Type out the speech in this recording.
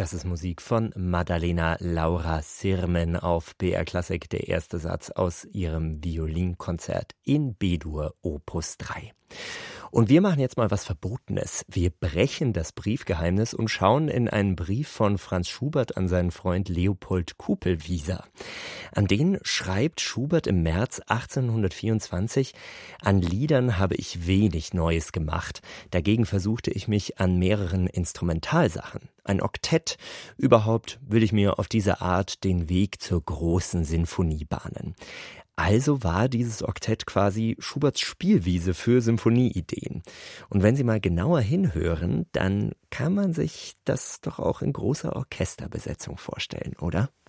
Das ist Musik von Maddalena Laura Sirmen auf BR Klassik, der erste Satz aus ihrem Violinkonzert in B-Dur Opus 3. Und wir machen jetzt mal was Verbotenes. Wir brechen das Briefgeheimnis und schauen in einen Brief von Franz Schubert an seinen Freund Leopold Kupelwieser. An den schreibt Schubert im März 1824: An Liedern habe ich wenig Neues gemacht. Dagegen versuchte ich mich an mehreren Instrumentalsachen. Ein Oktett. Überhaupt will ich mir auf diese Art den Weg zur großen Sinfonie bahnen. Also war dieses Oktett quasi Schuberts Spielwiese für Symphonieideen. Und wenn Sie mal genauer hinhören, dann kann man sich das doch auch in großer Orchesterbesetzung vorstellen, oder?